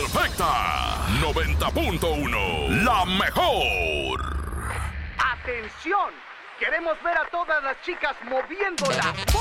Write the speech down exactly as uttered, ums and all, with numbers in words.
perfecta. noventa punto uno. La mejor. ¡Atención! Queremos ver a todas las chicas moviéndola.